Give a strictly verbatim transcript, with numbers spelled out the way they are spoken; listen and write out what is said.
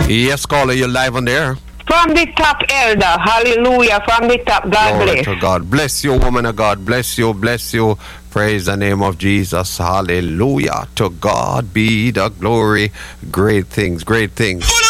Yes, caller, you're live on there. From the top, Elder. Hallelujah. From the top. God Glory bless. to God. Bless you, woman of God. Bless you, bless you. Praise the name of Jesus. Hallelujah. To God be the glory. Great things, great things.